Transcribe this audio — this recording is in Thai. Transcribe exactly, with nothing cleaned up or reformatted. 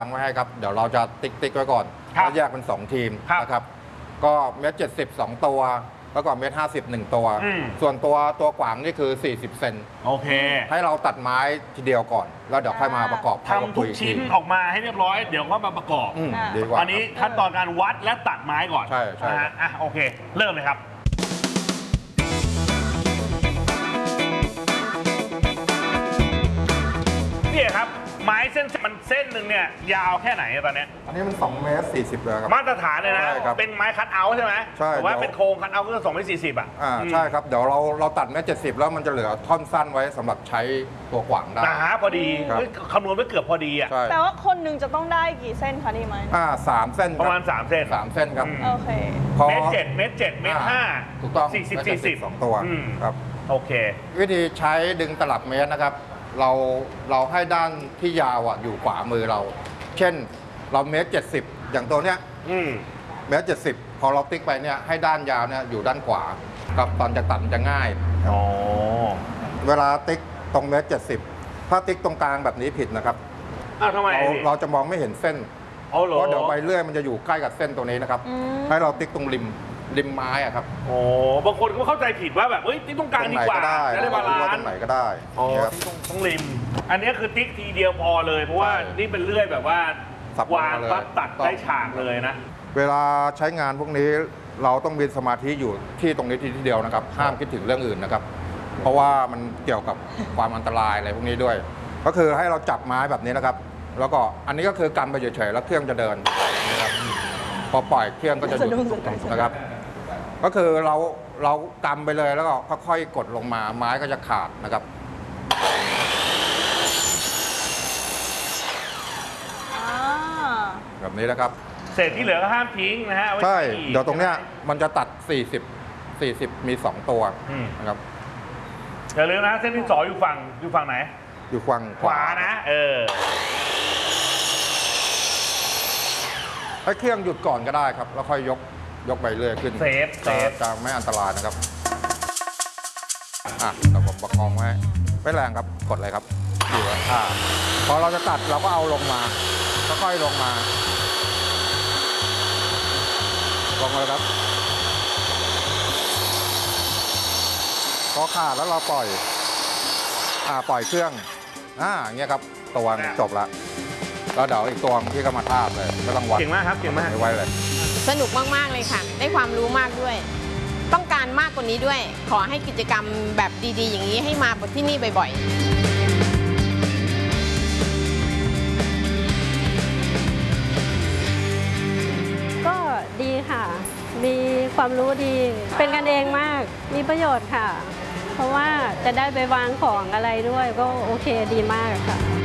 ตั้งไว้ให้ครับเดี๋ยวเราจะติ๊กติ๊กไว้ก่อนแล้วแยกเป็นสองทีมนะครับก็เมตรเจ็ดสิบสองตัวแล้วก็เมตรห้าสิบหนึ่งตัวส่วนตัวตัวขวางนี่คือสี่สิบเซนโอเคให้เราตัดไม้ทีเดียวก่อนแล้วเดี๋ยวค่อยมาประกอบทำทุกชิ้นออกมาให้เรียบร้อยเดี๋ยวก็มาประกอบดีกว่าอันนี้ขั้นตอนการวัดและตัดไม้ก่อนใช่ใช่นะฮะอ่ะโอเคเริ่มเลยครับนี่ครับไม้เส้นมันเส้นหนึ่งเนี่ยยาวแค่ไหนตอนนี้อันนี้มันสองเมตรสี่สิบเลยครับมาตรฐานเลยนะเป็นไม้คัทเอาท์ใช่ไหมใช่แต่ว่าเป็นโครงคัทเอาท์ก็สองเมตรสี่สิบอ่ะอ่าใช่ครับเดี๋ยวเราเราตัดเมตรเจ็ดสิบแล้วมันจะเหลือท่อนสั้นไว้สำหรับใช้ตัวขวางได้หนาพอดีคำนวณไว้เกือบพอดีอ่ะแต่ว่าคนหนึ่งจะต้องได้กี่เส้นคะนี่ไหมอ่าสามเส้นประมาณสามเส้นสามเส้นครับโอเคเมตรเจ็ดเมตรเจ็ดเมตรห้าถูกต้องสี่สิบสี่สิบสองตัวครับโอเควิธีใช้ดึงตลับเมตรนะครับเราเราให้ด้านที่ยาวอ่ะอยู่ขวามือเราเช่นเราเมตรเจ็ดสิบอย่างตัวเนี้ยเมตรเจ็ดสิบพอเราติ๊กไปเนี่ยให้ด้านยาวเนี่ยอยู่ด้านขวากับตอนจะตัดจะง่ายอ๋อเวลาติ๊กตรงเมตรเจ็ดสิบถ้าติ๊กตรงกลางแบบนี้ผิดนะครับอ้าวทำไมเราเราจะมองไม่เห็นเส้นเพราะเดี๋ยวใบเลื่อยมันจะอยู่ใกล้กับเส้นตัวนี้นะครับให้เราติ๊กตรงริมริมไม้อะครับโอ้บางคนก็เข้าใจผิดว่าแบบเฮ้ยติ๊กตรงกลางดีกว่าจะได้บาลานซ์ตรงไหนก็ได้อ๋อตรงริมอันนี้คือติ๊กทีเดียวพอเลยเพราะว่านี่เป็นเลื่อยแบบว่าวางปั๊บตัดได้ฉากเลยนะเวลาใช้งานพวกนี้เราต้องมีสมาธิอยู่ที่ตรงนี้ทีเดียวนะครับห้ามคิดถึงเรื่องอื่นนะครับเพราะว่ามันเกี่ยวกับความอันตรายอะไรพวกนี้ด้วยก็คือให้เราจับไม้แบบนี้นะครับแล้วก็อันนี้ก็คือกำไปเฉยๆแล้วเครื่องจะเดินนะครับพอปล่อยเครื่องก็จะหยุดนะครับก็คือเราเรากำไปเลยแล้วก็ค่อยๆกดลงมาไม้ก็จะขาดนะครับแบบนี้นะครับเศษที่เหลือก็ห้ามทิ้งนะฮะใช่เดี๋ยวตรงเนี้ยมันจะตัดสี่สิบ สี่สิบมีสองตัวนะครับอย่าลืมนะเส้นที่สองอยู่ฝั่งอยู่ฝั่งไหนอยู่ฝั่งขวานะเออให้เครื่องหยุดก่อนก็ได้ครับแล้วค่อยยกยกไปเรื่อยขึ้นเซฟเซฟจะไม่อันตรายนะครับอ่ะเราผมประคองไว้ไม่แรงครับกดเลยครับอยู่อ่าพอเราจะตัดเราก็เอาลงมาค่อยๆลงมาลงมาเลยครับพอขาดแล้วเราปล่อยอ่าปล่อยเครื่องอ่าอย่างเงี้ยครับตัวจบละแล้วเดี๋ยวอีกตัวที่ก็มาทาบเลยไม่ต้องวัดเก่งมากครับเก่งมากไว้เลยสนุกมากๆเลยค่ะได้ความรู้มากด้วยต้องการมากกว่านี้ด้วยขอให้กิจกรรมแบบดีๆอย่างนี้ให้มาที่นี่บ่อยๆก็ดีค่ะมีความรู้ดีเป็นกันเองมากมีประโยชน์ค่ะเพราะว่าจะได้ไปวางของอะไรด้วยก็โอเคดีมากค่ะ